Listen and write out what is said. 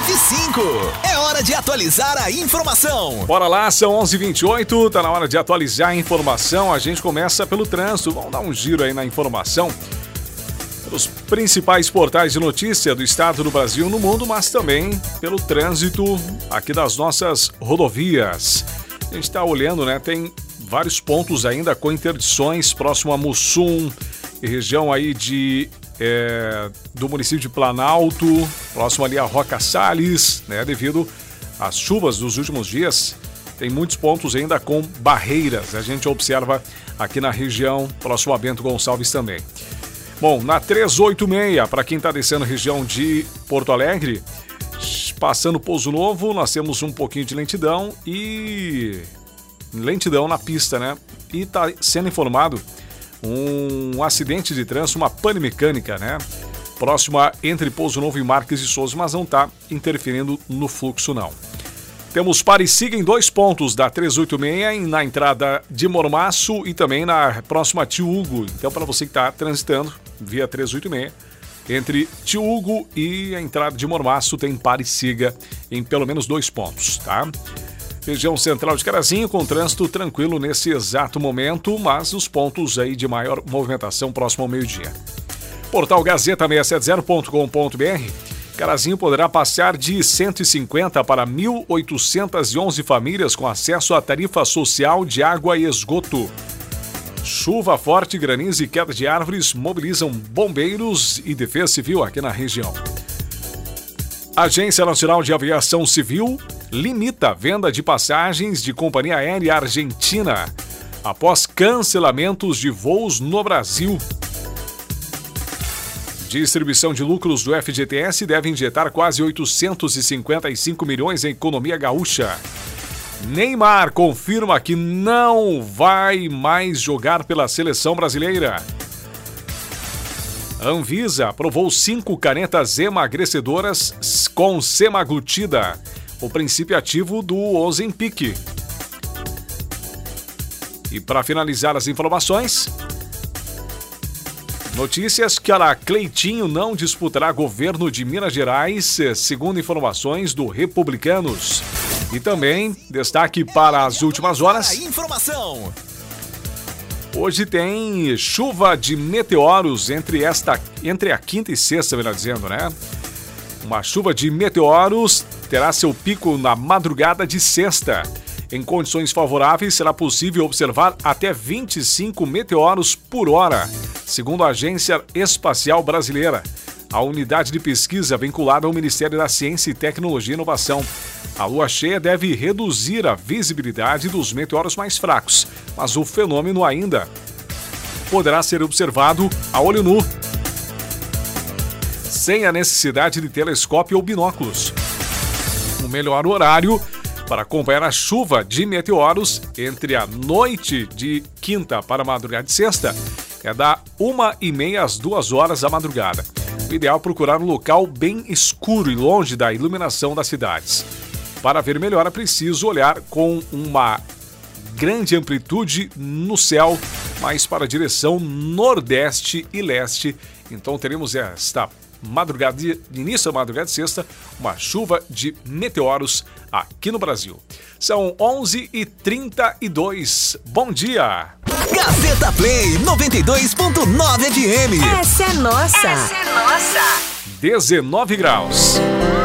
F5. É hora de atualizar a informação. Bora lá, são 11h28, tá na hora de atualizar a informação. A gente começa pelo trânsito. Vamos dar um giro aí na informação. Os principais portais de notícia do estado do Brasil e no mundo, mas também pelo trânsito aqui das nossas rodovias. A gente está olhando, né? Tem vários pontos ainda com interdições próximo a Mussum, região aí do município de Planalto, próximo ali a Roca Salles, né? Devido às chuvas dos últimos dias, tem muitos pontos ainda com barreiras. A gente observa aqui na região, próximo a Bento Gonçalves também. Bom, na 386, para quem está descendo a região de Porto Alegre, passando Pouso Novo, nós temos um pouquinho de lentidão na pista, né? E está sendo informado um acidente de trânsito, uma pane mecânica, né? Próxima entre Pouso Novo e Marques de Souza, mas não está interferindo no fluxo, não. Temos pare e siga em 2 pontos da 386, na entrada de Mormaço e também na próxima Tio Hugo. Então, para você que está transitando via 386, entre Tio Hugo e a entrada de Mormaço, tem pare e siga em pelo menos 2 pontos, tá? Região central de Carazinho com trânsito tranquilo nesse exato momento, mas os pontos aí de maior movimentação próximo ao meio-dia. Portal Gazeta670.com.br. Carazinho poderá passar de 150 para 1.811 famílias com acesso à tarifa social de água e esgoto. Chuva forte, granizo e queda de árvores mobilizam bombeiros e defesa civil aqui na região. Agência Nacional de Aviação Civil limita a venda de passagens de companhia aérea argentina após cancelamentos de voos no Brasil. Distribuição de lucros do FGTS deve injetar quase 855 milhões em economia gaúcha. Neymar confirma que não vai mais jogar pela seleção brasileira. Anvisa aprovou 5 canetas emagrecedoras com semaglutida, o princípio ativo do Ozempic. E para finalizar as informações, notícias que a Cleitinho não disputará governo de Minas Gerais, segundo informações do Republicanos. E também destaque para as últimas horas. Informação. Hoje tem chuva de meteoros entre a quinta e sexta, melhor dizendo, né? Uma chuva de meteoros terá seu pico na madrugada de sexta. Em condições favoráveis, será possível observar até 25 meteoros por hora, segundo a Agência Espacial Brasileira, a unidade de pesquisa vinculada ao Ministério da Ciência e Tecnologia e Inovação. A lua cheia deve reduzir a visibilidade dos meteoros mais fracos, mas o fenômeno ainda poderá ser observado a olho nu, sem a necessidade de telescópio ou binóculos. O melhor horário para acompanhar a chuva de meteoros entre a noite de quinta para a madrugada de sexta é da 1h30 às 2 horas da madrugada. O ideal é procurar um local bem escuro e longe da iluminação das cidades. Para ver melhor, é preciso olhar com uma grande amplitude no céu, mais para a direção nordeste e leste. Então teremos esta madrugada de início da madrugada de sexta, uma chuva de meteoros aqui no Brasil. São 11h32. Bom dia! Gazeta Play 92.9 FM. Essa é nossa. 19 graus.